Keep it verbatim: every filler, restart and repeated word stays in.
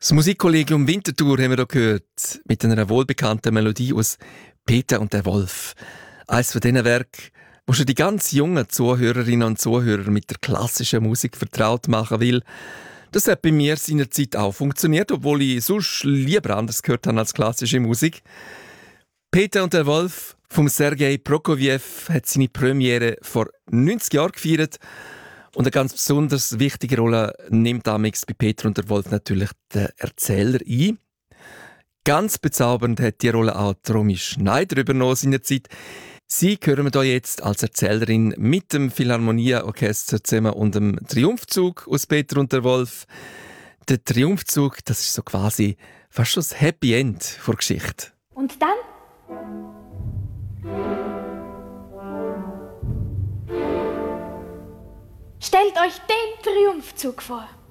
Das Musikkollegium Winterthur haben wir hier gehört, mit einer wohlbekannten Melodie aus «Peter und der Wolf». Eines von diesen Werken, wo schon die ganz jungen Zuhörerinnen und Zuhörer mit der klassischen Musik vertraut machen will. Das hat bei mir seinerzeit auch funktioniert, obwohl ich sonst lieber anders gehört habe als klassische Musik. «Peter und der Wolf» von Sergei Prokofjew hat seine Premiere vor neunzig Jahren gefeiert. Und eine ganz besonders wichtige Rolle nimmt damals bei «Peter und der Wolf» natürlich der Erzähler ein. Ganz bezaubernd hat die Rolle auch Romy Schneider übernommen in der Zeit. Sie hören wir hier jetzt als Erzählerin mit dem Philharmonia-Orchester zusammen und dem Triumphzug aus «Peter und der Wolf». Der Triumphzug, das ist so quasi fast schon das Happy End der Geschichte. Und dann? Stellt euch den Triumphzug vor.